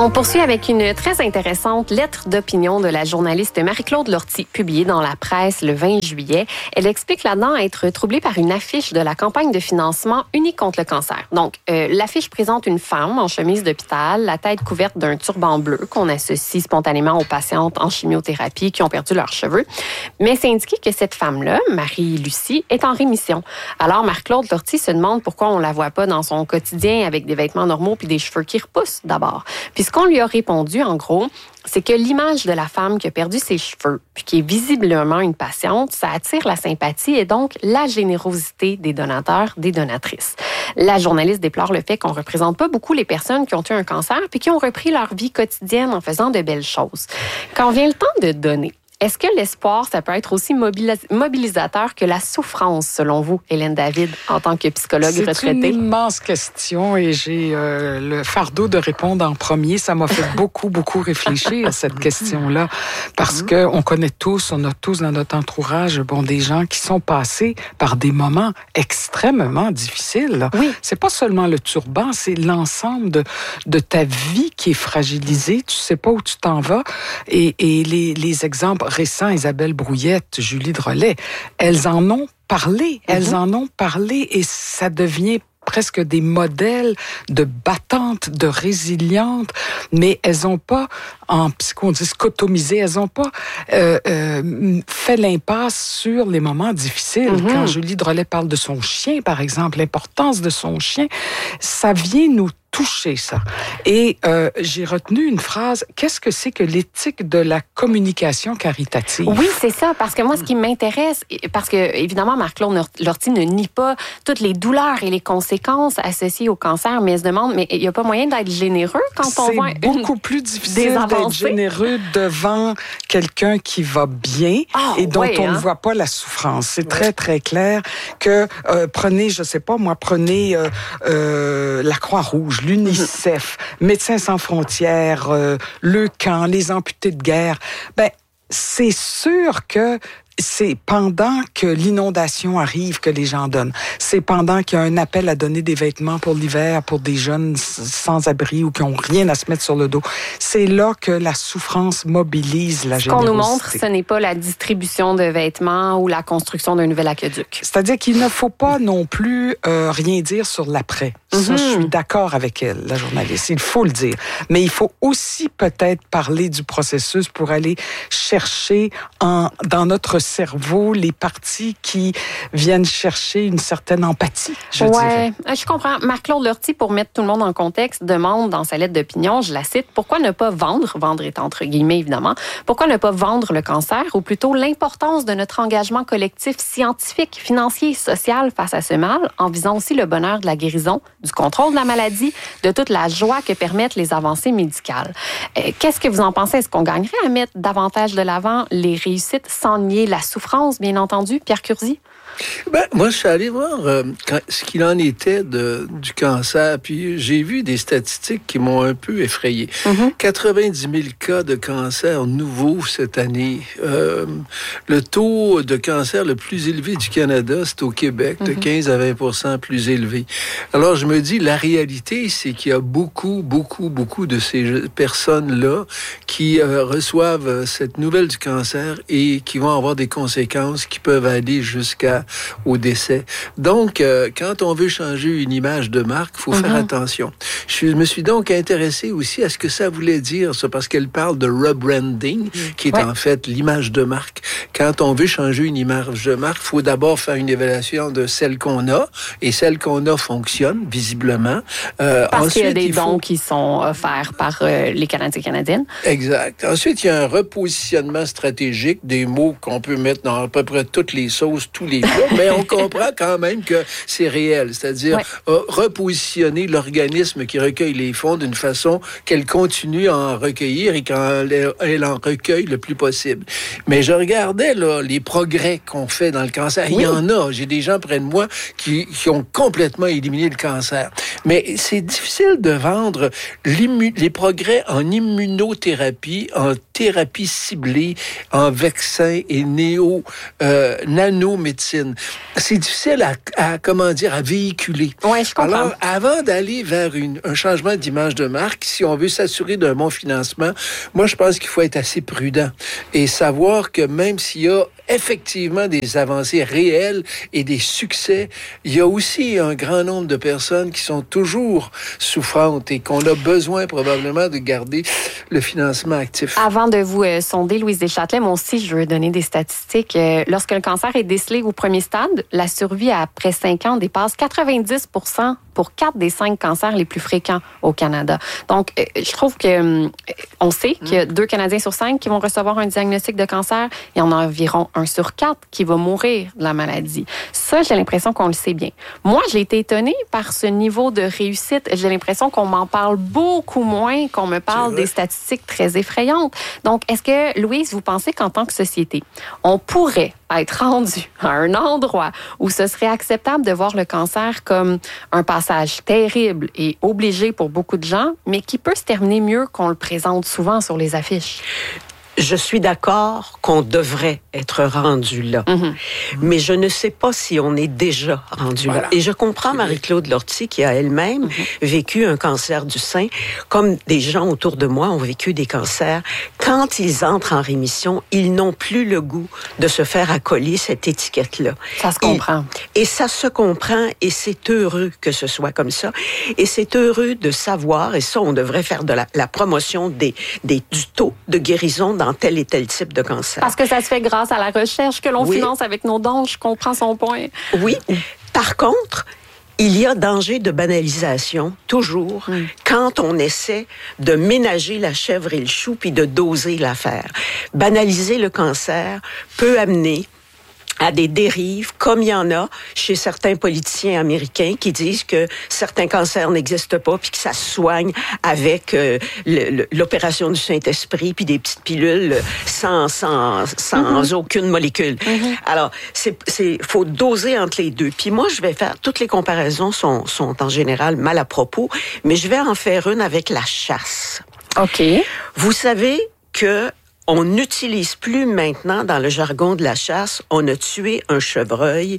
On poursuit avec une très intéressante lettre d'opinion de la journaliste Marie-Claude Lortie, publiée dans la presse le 20 juillet. Elle explique là-dedans être troublée par une affiche de la campagne de financement Unis contre le cancer. Donc, l'affiche présente une femme en chemise d'hôpital, la tête couverte d'un turban bleu qu'on associe spontanément aux patientes en chimiothérapie qui ont perdu leurs cheveux. Mais c'est indiqué que cette femme-là, Marie-Lucie, est en rémission. Alors, Marie-Claude Lortie se demande pourquoi on la voit pas dans son quotidien avec des vêtements normaux puis des cheveux qui repoussent d'abord. Puis ce qu'on lui a répondu, en gros, c'est que l'image de la femme qui a perdu ses cheveux, puis qui est visiblement une patiente, ça attire la sympathie et donc la générosité des donateurs, des donatrices. La journaliste déplore le fait qu'on ne représente pas beaucoup les personnes qui ont eu un cancer puis qui ont repris leur vie quotidienne en faisant de belles choses. Quand vient le temps de donner, est-ce que l'espoir, ça peut être aussi mobilisateur que la souffrance, selon vous, Hélène David, en tant que psychologue retraitée? C'est une immense question et j'ai le fardeau de répondre en premier. Ça m'a fait beaucoup réfléchir, cette question-là, parce que on connaît tous, on a tous dans notre entourage, des gens qui sont passés par des moments extrêmement difficiles. Oui. C'est pas seulement le turban, c'est l'ensemble de ta vie qui est fragilisée. Tu sais pas où tu t'en vas. Et les exemples récents, Isabelle Brouillette, Julie Drolet, elles en ont parlé. Elles en ont parlé et ça devient presque des modèles de battantes, de résilientes, mais elles n'ont pas, en psycho, on dit scotomisé, elles n'ont pas fait l'impasse sur les moments difficiles. Quand Julie Drolet parle de son chien, par exemple, l'importance de son chien, ça vient nous toucher, ça. Et j'ai retenu une phrase, qu'est-ce que c'est que l'éthique de la communication caritative? Oui, c'est ça, parce que moi, ce qui m'intéresse, parce que, évidemment, Marie-Claude Lortie ne nie pas toutes les douleurs et les conséquences associées au cancer, mais elle se demande, mais il n'y a pas moyen d'être généreux quand on voit C'est beaucoup plus difficile d'être généreux devant quelqu'un qui va bien et dont on ne voit pas la souffrance. C'est très, très clair que prenez, je sais pas, moi, prenez la Croix-Rouge, l'UNICEF, Médecins sans frontières, le camp, les amputés de guerre. C'est sûr que c'est pendant que l'inondation arrive que les gens donnent. C'est pendant qu'il y a un appel à donner des vêtements pour l'hiver pour des jeunes sans-abri ou qui n'ont rien à se mettre sur le dos. C'est là que la souffrance mobilise la générosité. Ce qu'on nous montre, ce n'est pas la distribution de vêtements ou la construction d'un nouvel aqueduc. C'est-à-dire qu'il ne faut pas non plus rien dire sur l'après. Ça, je suis d'accord avec elle, la journaliste. Il faut le dire. Mais il faut aussi peut-être parler du processus pour aller chercher dans notre cerveau les parties qui viennent chercher une certaine empathie, je dirais. Je comprends. Marie-Claude Lortie, pour mettre tout le monde en contexte, demande dans sa lettre d'opinion, je la cite, pourquoi ne pas vendre est entre guillemets évidemment, pourquoi ne pas vendre le cancer, ou plutôt l'importance de notre engagement collectif scientifique, financier et social face à ce mal, en visant aussi le bonheur de la guérison, du contrôle de la maladie, de toute la joie que permettent les avancées médicales. Qu'est-ce que vous en pensez? Est-ce qu'on gagnerait à mettre davantage de l'avant les réussites sans nier la souffrance, bien entendu, Pierre Curzi? Moi, je suis allé voir ce qu'il en était du cancer, puis j'ai vu des statistiques qui m'ont un peu effrayé. 90 000 cas de cancer nouveaux cette année. Le taux de cancer le plus élevé du Canada, c'est au Québec, de 15 à 20 % plus élevé. Alors, je me dis, la réalité, c'est qu'il y a beaucoup de ces personnes-là qui reçoivent cette nouvelle du cancer et qui vont avoir des conséquences qui peuvent aller au décès. Donc, quand on veut changer une image de marque, il faut faire attention. Je me suis donc intéressé aussi à ce que ça voulait dire, ça, parce qu'elle parle de rebranding, qui est en fait l'image de marque. Quand on veut changer une image de marque, il faut d'abord faire une évaluation de celle qu'on a, et celle qu'on a fonctionne, visiblement. Parce qu'il y a des dons qui sont offerts par les Canadiens et Canadiennes. Exact. Ensuite, il y a un repositionnement stratégique, des mots qu'on peut mettre dans à peu près toutes les sauces, tous les mais on comprend quand même que c'est réel, c'est-à-dire repositionner l'organisme qui recueille les fonds d'une façon qu'elle continue à en recueillir et qu'elle en recueille le plus possible. Mais je regardais là, les progrès qu'on fait dans le cancer. Il y en a. J'ai des gens près de moi qui ont complètement éliminé le cancer. Mais c'est difficile de vendre les progrès en immunothérapie, en thérapie ciblée, en vaccins et naноmédecine. médecine. C'est difficile à véhiculer. Oui, je comprends. Alors, avant d'aller vers un changement d'image de marque, si on veut s'assurer d'un bon financement, moi, je pense qu'il faut être assez prudent et savoir que même s'il y a effectivement des avancées réelles et des succès, il y a aussi un grand nombre de personnes qui sont toujours souffrantes et qu'on a besoin probablement de garder le financement actif. Avant de vous sonder, Louise Deschâtelet, moi aussi, je veux donner des statistiques. Lorsque le cancer est décelé au premier stade, la survie après 5 ans dépasse 90% pour 4 des 5 cancers les plus fréquents au Canada. Donc, je trouve que on sait qu'il y a 2 Canadiens sur 5 qui vont recevoir un diagnostic de cancer. Il y en a environ 1 sur 4 qui va mourir de la maladie. Ça, j'ai l'impression qu'on le sait bien. Moi, j'ai été étonnée par ce niveau de réussite. J'ai l'impression qu'on m'en parle beaucoup moins qu'on me parle des statistiques très effrayantes. Donc, est-ce que, Louise, vous pensez qu'en tant que société, on pourrait être rendu à un endroit où ce serait acceptable de voir le cancer comme un passage terrible et obligé pour beaucoup de gens, mais qui peut se terminer mieux qu'on le présente souvent sur les affiches? Je suis d'accord qu'on devrait être rendu là. Mais je ne sais pas si on est déjà rendu là. Et je comprends Marie-Claude Lortie qui a elle-même vécu un cancer du sein, comme des gens autour de moi ont vécu des cancers. Quand ils entrent en rémission, ils n'ont plus le goût de se faire accoler cette étiquette-là. Ça se comprend. Et ça se comprend et c'est heureux que ce soit comme ça. Et c'est heureux de savoir, et ça, on devrait faire de la promotion du taux de guérison dans tel et tel type de cancer. Parce que ça se fait grâce à la recherche que l'on finance avec nos dons. Je comprends son point. Oui. Par contre, il y a danger de banalisation, toujours, quand on essaie de ménager la chèvre et le chou puis de doser l'affaire. Banaliser le cancer peut amener à des dérives, comme il y en a chez certains politiciens américains qui disent que certains cancers n'existent pas puis que ça se soigne avec l'opération du Saint-Esprit puis des petites pilules sans aucune molécule. Alors, faut doser entre les deux. Puis moi, je vais faire, toutes les comparaisons sont en général mal à propos, mais je vais en faire une avec la chasse. OK. Vous savez que on n'utilise plus maintenant, dans le jargon de la chasse, on a tué un chevreuil.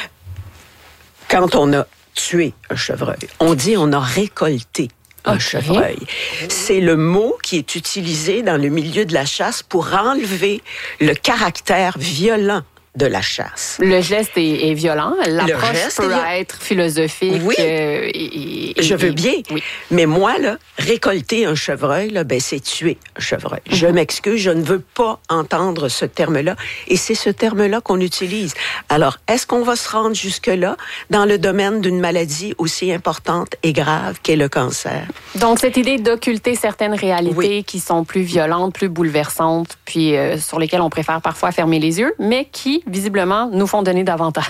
Quand on a tué un chevreuil, on dit on a récolté un chevreuil. C'est le mot qui est utilisé dans le milieu de la chasse pour enlever le caractère violent de la chasse. Le geste est violent. L'approche peut être philosophique. Oui, je veux bien. Oui. Mais moi, là, récolter un chevreuil, là, c'est tuer un chevreuil. Je m'excuse, je ne veux pas entendre ce terme-là. Et c'est ce terme-là qu'on utilise. Alors, est-ce qu'on va se rendre jusque-là dans le domaine d'une maladie aussi importante et grave qu'est le cancer? Donc, cette idée d'occulter certaines réalités qui sont plus violentes, plus bouleversantes, puis sur lesquelles on préfère parfois fermer les yeux, mais qui visiblement, nous font donner davantage.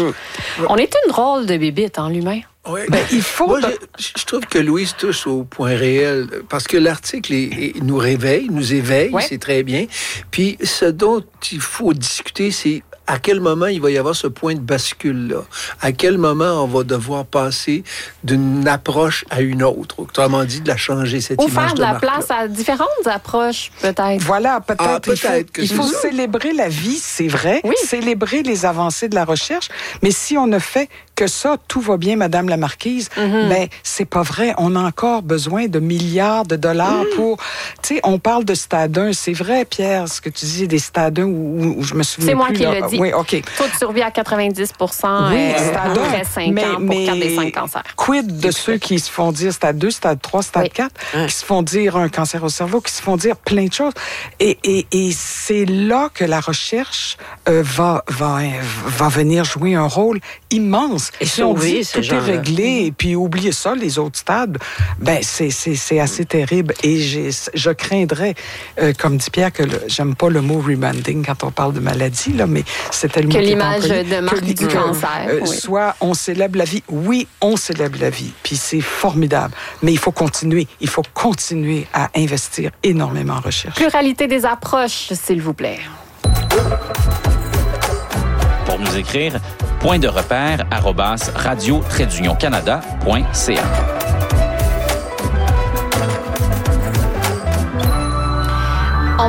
On est une drôle de bébite, l'humain. Oui, il faut... Moi, je trouve que Louise touche au point réel, parce que l'article nous éveille, c'est très bien. Puis ce dont il faut discuter, c'est à quel moment il va y avoir ce point de bascule-là? À quel moment on va devoir passer d'une approche à une autre? Autrement dit, de la changer, cette image de marque-là. Ou faire de la place à différentes approches, peut-être. Voilà, il faut célébrer la vie, c'est vrai, célébrer les avancées de la recherche, mais si on ne fait que ça, tout va bien, Madame la Marquise, mais c'est pas vrai. On a encore besoin de milliards de dollars pour... Tu sais, on parle de stade 1, c'est vrai, Pierre, ce que tu dis, des stades 1 où je me souviens plus. C'est moi qui le dis. Oui, OK. Taux de survie à 90%, après 5 ans pour 4 des 5 cancers. Quid de ceux qui se font dire stade 2, stade 3, stade 4, qui se font dire un cancer au cerveau, qui se font dire plein de choses. Et c'est là que la recherche va venir jouer un rôle immense. Et si on dit tout est réglé, et puis oubliez ça, les autres stades, c'est assez terrible. Et je craindrais, comme dit Pierre, que j'aime pas le mot rebanding quand on parle de maladie, là, mais c'était le mot que l'image de marque du cancer. Soit on célèbre la vie, oui, on célèbre la vie, puis c'est formidable. Mais il faut continuer à investir énormément en recherche. Pluralité des approches, s'il vous plaît. Pour nous écrire,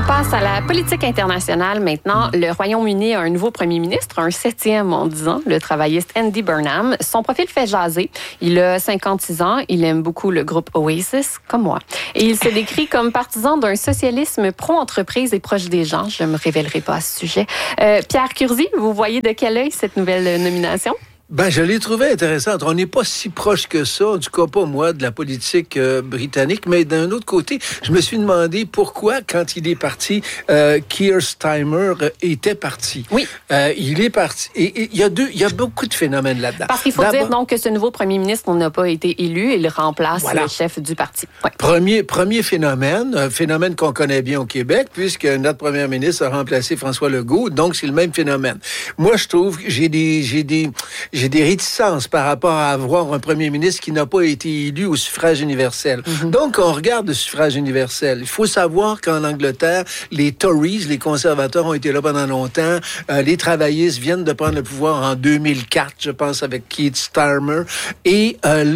On passe à la politique internationale maintenant. Le Royaume-Uni a un nouveau premier ministre, un 7e en 10 ans, le travailliste Andy Burnham. Son profil fait jaser. Il a 56 ans, il aime beaucoup le groupe Oasis, comme moi. Et il se décrit comme partisan d'un socialisme pro-entreprise et proche des gens. Je ne me révélerai pas à ce sujet. Pierre Curzi, vous voyez de quel œil cette nouvelle nomination? Je l'ai trouvé intéressante. On n'est pas si proche que ça, en tout cas pas moi, de la politique britannique, mais d'un autre côté, je me suis demandé pourquoi, quand il est parti, Keir Starmer était parti. Oui. Il est parti. Et il y a beaucoup de phénomènes là-dedans. Parce qu'il faut dire donc que ce nouveau premier ministre n'a pas été élu, il remplace le chef du parti. Ouais. Premier phénomène, un phénomène qu'on connaît bien au Québec, puisque notre premier ministre a remplacé François Legault, donc c'est le même phénomène. Moi, je trouve que j'ai des réticences par rapport à avoir un premier ministre qui n'a pas été élu au suffrage universel. Mm-hmm. Donc, on regarde le suffrage universel. Il faut savoir qu'en Angleterre, les Tories, les conservateurs, ont été là pendant longtemps. Les travaillistes viennent de prendre le pouvoir en 2004, je pense, avec Keir Starmer. Et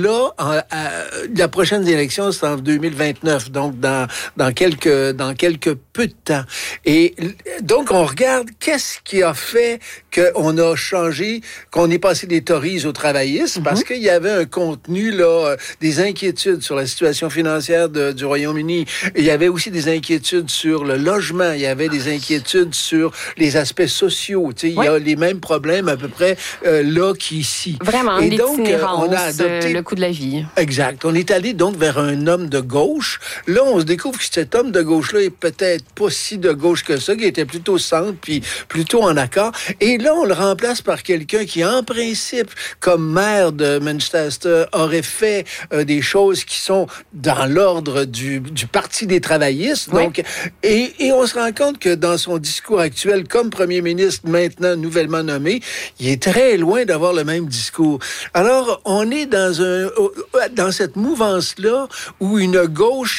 la prochaine élection, c'est en 2029, donc dans quelques peu de temps. Et donc, on regarde qu'est-ce qui a fait qu'on a changé, qu'on est passé des Tories aux travaillistes, parce qu'il y avait un contenu, là, des inquiétudes sur la situation financière du Royaume-Uni. Il y avait aussi des inquiétudes sur le logement. Il y avait des inquiétudes sur les aspects sociaux. Tu sais, il y a les mêmes problèmes à peu près là qu'ici. Vraiment, et donc, on a adopté le coût de la vie. Exact. On est allé donc vers un homme de gauche. Là, on se découvre que cet homme de gauche-là est peut-être pas si de gauche que ça, qui était plutôt centre, puis plutôt en accord. Et là, on le remplace par quelqu'un qui, en principe, comme maire de Manchester, aurait fait des choses qui sont dans l'ordre du Parti des travaillistes. Oui. Donc, et on se rend compte que dans son discours actuel, comme premier ministre maintenant nouvellement nommé, il est très loin d'avoir le même discours. Alors, on est dans cette mouvance-là où une gauche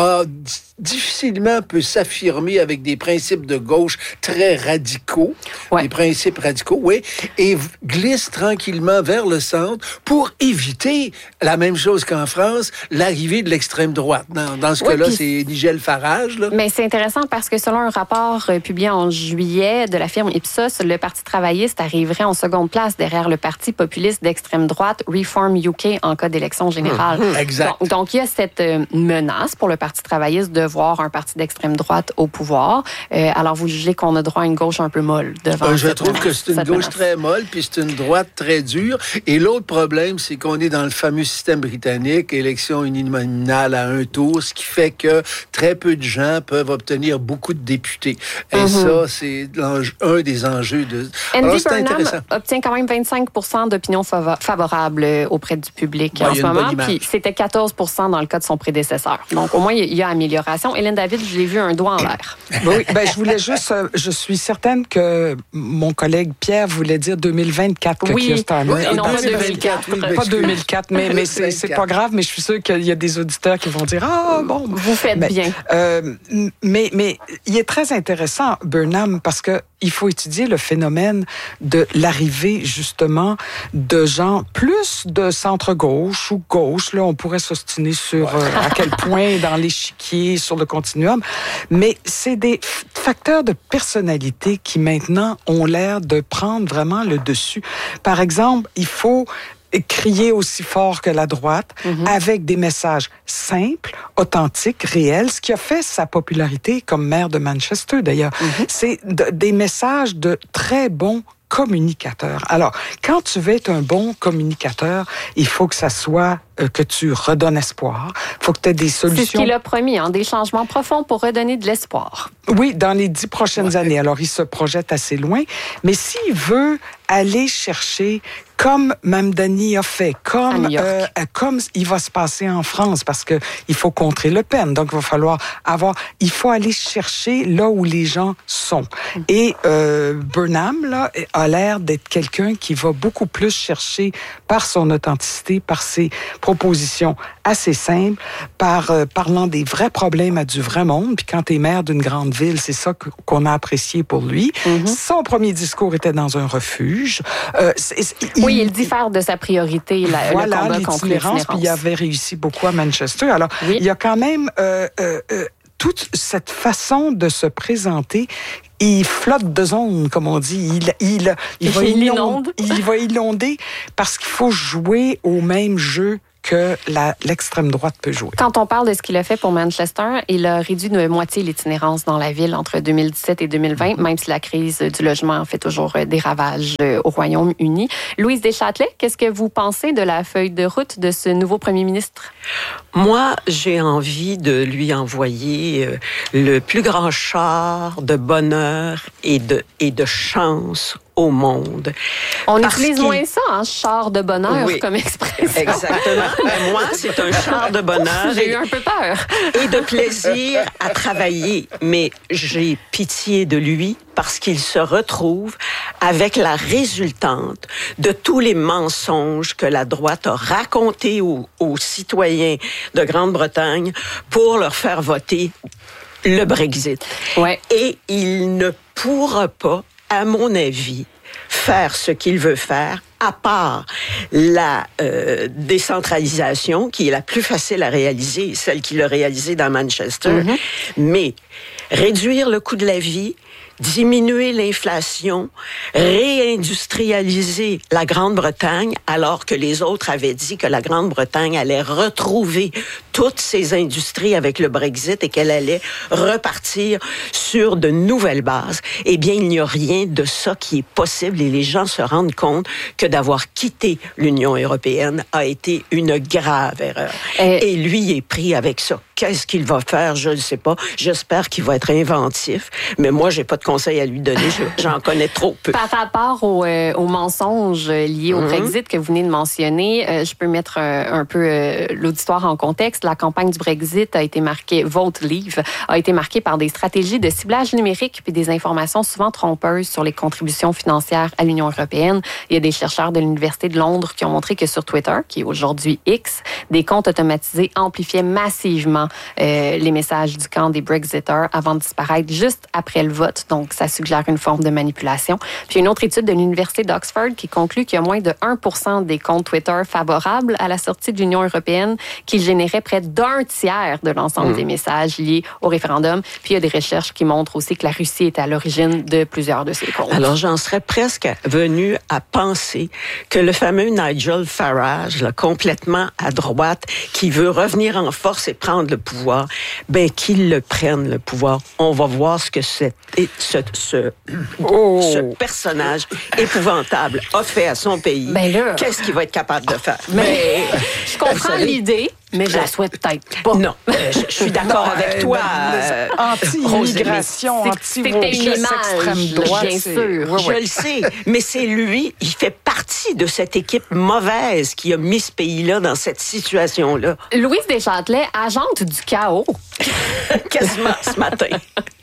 difficilement peut s'affirmer avec des principes de gauche très radicaux, des principes radicaux, et glisse tranquillement vers le centre pour éviter la même chose qu'en France, l'arrivée de l'extrême droite. Dans ce cas-là, c'est Nigel Farage. Là. Mais c'est intéressant parce que selon un rapport publié en juillet de la firme Ipsos, le Parti travailliste arriverait en seconde place derrière le parti populiste d'extrême droite Reform UK en cas d'élection générale. Exact. Donc, il y a cette menace pour le Parti travailliste de voir un parti d'extrême droite au pouvoir. Alors, vous jugez qu'on a droit à une gauche un peu molle devant Je trouve que c'est une gauche très molle, puis c'est une droite très dure. Et l'autre problème, c'est qu'on est dans le fameux système britannique, élection uninominale à un tour, ce qui fait que très peu de gens peuvent obtenir beaucoup de députés. Et ça, c'est un des enjeux de... Andy Burnham obtient quand même 25% d'opinion favorable auprès du public en ce moment, puis c'était 14% dans le cas de son prédécesseur. Donc, au moins, il y a amélioration. Hélène David, je l'ai vu un doigt en l'air. Oui, je voulais juste... je suis certaine que mon collègue Pierre voulait dire 2024 que Keir Starmer. Oui, non, pas 2004. Pas 2004, mais c'est pas grave, mais je suis sûre qu'il y a des auditeurs qui vont dire « Ah, bon... » Vous faites bien. Mais il est très intéressant, Burnham, parce que il faut étudier le phénomène de l'arrivée, justement, de gens plus de centre-gauche ou gauche. Là, on pourrait s'ostiner sur à quel point dans l'échiquier, sur le continuum. Mais c'est des facteurs de personnalité qui, maintenant, ont l'air de prendre vraiment le dessus. Par exemple, il faut crier aussi fort que la droite, avec des messages simples, authentiques, réels, ce qui a fait sa popularité comme maire de Manchester, d'ailleurs. C'est des messages de très bons communicateur. Alors, quand tu veux être un bon communicateur, il faut que ça soit que tu redonnes espoir. Il faut que tu aies des solutions. C'est ce qu'il a promis, des changements profonds pour redonner de l'espoir. Oui, dans les 10 prochaines années. Alors, il se projette assez loin. Mais s'il veut aller chercher, comme Mamdani a fait, comme il va se passer en France, parce que il faut contrer Le Pen. Donc, il va falloir il faut aller chercher là où les gens sont. Et Burnham, là, a l'air d'être quelqu'un qui va beaucoup plus chercher par son authenticité, par ses propositions assez simples, parlant des vrais problèmes à du vrai monde. Puis quand tu es maire d'une grande ville, c'est ça qu'on a apprécié pour lui. Son premier discours était dans un refuge. Oui, il diffère de sa priorité, le combat contre l'itinérance. Puis il avait réussi beaucoup à Manchester. Alors, il y a quand même toute cette façon de se présenter, il flotte de zone, comme on dit. Il va inonder parce qu'il faut jouer au même jeu que l'extrême droite peut jouer. Quand on parle de ce qu'il a fait pour Manchester, il a réduit de moitié l'itinérance dans la ville entre 2017 et 2020, même si la crise du logement fait toujours des ravages au Royaume-Uni. Louise Deschâtelet, qu'est-ce que vous pensez de la feuille de route de ce nouveau premier ministre? Moi, j'ai envie de lui envoyer le plus grand char de bonheur et de chance au monde. On utilise moins ça, hein, char de bonheur, comme expression. Exactement. Mais moi, c'est un char de bonheur. J'ai eu un peu peur. Et de plaisir à travailler. Mais j'ai pitié de lui parce qu'il se retrouve avec la résultante de tous les mensonges que la droite a racontés aux citoyens de Grande-Bretagne pour leur faire voter le Brexit. Ouais. Et il ne pourra pas, à mon avis, faire ce qu'il veut faire, à part la décentralisation, qui est la plus facile à réaliser, celle qu'il a réalisée dans Manchester, mais réduire le coût de la vie, diminuer l'inflation, réindustrialiser la Grande-Bretagne, alors que les autres avaient dit que la Grande-Bretagne allait retrouver toutes ses industries avec le Brexit et qu'elle allait repartir sur de nouvelles bases. Eh bien, il n'y a rien de ça qui est possible et les gens se rendent compte que d'avoir quitté l'Union européenne a été une grave erreur. Et lui est pris avec ça. Qu'est-ce qu'il va faire? Je ne sais pas. J'espère qu'il va être inventif, mais moi, j'ai pas de conseils à lui donner. J'en connais trop peu. Par rapport aux mensonges liés au Brexit que vous venez de mentionner, je peux mettre un peu l'auditoire en contexte. La campagne du Brexit a été marquée, Vote Leave, a été marquée par des stratégies de ciblage numérique puis des informations souvent trompeuses sur les contributions financières à l'Union européenne. Il y a des chercheurs de l'Université de Londres qui ont montré que sur Twitter, qui est aujourd'hui X, des comptes automatisés amplifiaient massivement les messages du camp des Brexiters avant de disparaître juste après le vote. Donc, ça suggère une forme de manipulation. Puis, une autre étude de l'Université d'Oxford qui conclut qu'il y a moins de 1% des comptes Twitter favorables à la sortie de l'Union européenne qui généraient près d'un tiers de l'ensemble des messages liés au référendum. Puis, il y a des recherches qui montrent aussi que la Russie est à l'origine de plusieurs de ces comptes. Alors, j'en serais presque venu à penser que le fameux Nigel Farage, là, complètement à droite, qui veut revenir en force et prendre le pouvoir, ben qu'il le prenne, le pouvoir. On va voir ce que c'est. Et ce personnage épouvantable a fait à son pays. Ben là, qu'est-ce qu'il va être capable de faire? Mais je comprends l'idée, mais je la souhaite peut-être pas. Non, je suis d'accord avec toi. Anti-immigration, extrême droite, bien sûr. Je le sais, mais c'est lui, il fait partie de cette équipe mauvaise qui a mis ce pays-là dans cette situation-là. Louise Deschâtelet, agente du chaos. Quasiment ce matin.